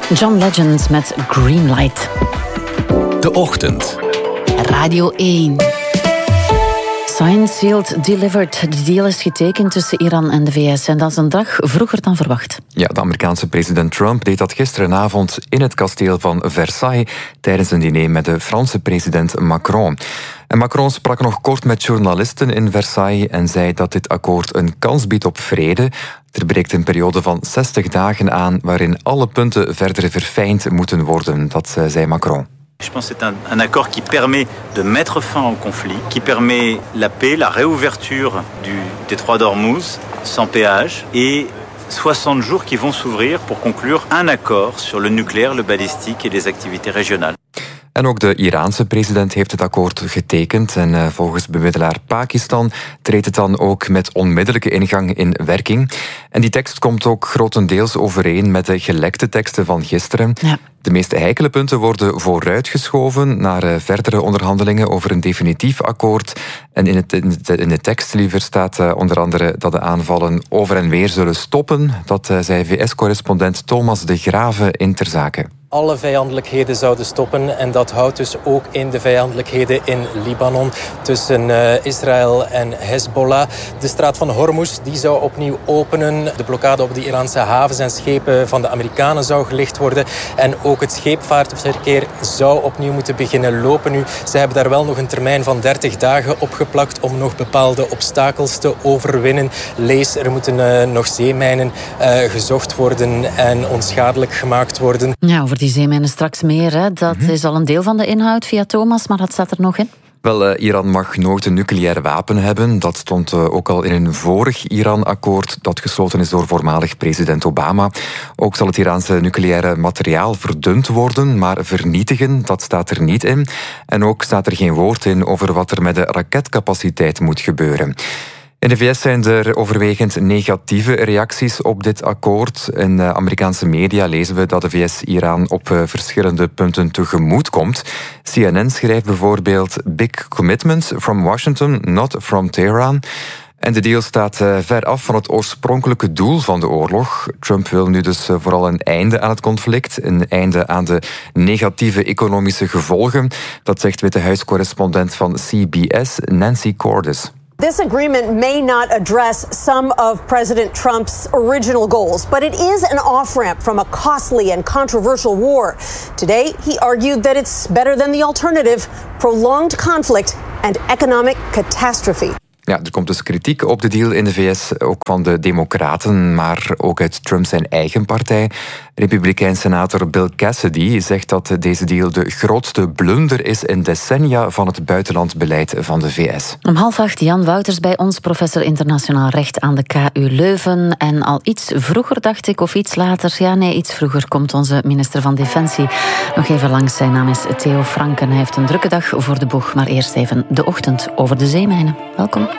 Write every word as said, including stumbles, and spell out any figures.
John Legend met Greenlight. De Ochtend. Radio één. Signed, sealed, delivered. De deal is getekend tussen Iran en de V S. En dat is een dag vroeger dan verwacht. Ja, de Amerikaanse president Trump deed dat gisterenavond in het kasteel van Versailles tijdens een diner met de Franse president Macron. En Macron sprak nog kort met journalisten in Versailles en zei dat dit akkoord een kans biedt op vrede. Er breekt een periode van zestig dagen aan waarin alle punten verder verfijnd moeten worden. Dat zei Macron. Je pense que c'est un, un accord qui permet de mettre fin au conflit, qui permet la paix, la réouverture du détroit d'Ormuz sans péage et soixante jours qui vont s'ouvrir pour conclure un accord sur le nucléaire, le balistique et les activités régionales. En ook de Iraanse president heeft het akkoord getekend. En uh, volgens bemiddelaar Pakistan treedt het dan ook met onmiddellijke ingang in werking. En die tekst komt ook grotendeels overeen met de gelekte teksten van gisteren. Ja. De meest heikele punten worden vooruitgeschoven naar uh, verdere onderhandelingen over een definitief akkoord. En in, het, in, de, in de tekst liever staat uh, onder andere dat de aanvallen over en weer zullen stoppen. Dat uh, zei V S-correspondent Thomas de Grave in Ter Zake. Alle vijandelijkheden zouden stoppen en dat houdt dus ook in de vijandelijkheden in Libanon tussen uh, Israël en Hezbollah. De straat van Hormuz die zou opnieuw openen. De blokkade op de Iraanse havens en schepen van de Amerikanen zou gelicht worden. En ook het scheepvaartverkeer zou opnieuw moeten beginnen lopen nu. Ze hebben daar wel nog een termijn van dertig dagen opgeplakt om nog bepaalde obstakels te overwinnen. Lees, er moeten uh, nog zeemijnen uh, gezocht worden en onschadelijk gemaakt worden. Ja, over die zeemijnen straks meer. Hè. Dat mm-hmm. is al een deel van de inhoud via Thomas, maar dat staat er nog in. Wel, uh, Iran mag nooit een nucleair wapen hebben. Dat stond uh, ook al in een vorig Iran-akkoord dat gesloten is door voormalig president Obama. Ook zal het Iraanse nucleaire materiaal verdund worden, maar vernietigen, dat staat er niet in. En ook staat er geen woord in over wat er met de raketcapaciteit moet gebeuren. In de V S zijn er overwegend negatieve reacties op dit akkoord. In de Amerikaanse media lezen we dat de V S Iran op verschillende punten tegemoet komt. C N N schrijft bijvoorbeeld Big commitments from Washington, not from Tehran. En de deal staat ver af van het oorspronkelijke doel van de oorlog. Trump wil nu dus vooral een einde aan het conflict, een einde aan de negatieve economische gevolgen. Dat zegt Witte Huiscorrespondent van C B S, Nancy Cordes. This agreement may not address some of President Trump's original goals, but it is an off-ramp from a costly and controversial war. Today, he argued that it's better than the alternative, prolonged conflict and economic catastrophe. Ja, er komt dus kritiek op de deal in de V S, ook van de Democraten, maar ook uit Trump zijn eigen partij. Republikein senator Bill Cassidy zegt dat deze deal de grootste blunder is in decennia van het buitenlandbeleid van de V S. Om half acht Jan Wouters bij ons, professor internationaal recht aan de K U Leuven. En al iets vroeger, dacht ik, of iets later, ja nee, iets vroeger komt onze minister van Defensie nog even langs. Zijn naam is Theo Franken. Hij heeft een drukke dag voor de boeg, maar eerst even de ochtend over de zeemijnen. Welkom.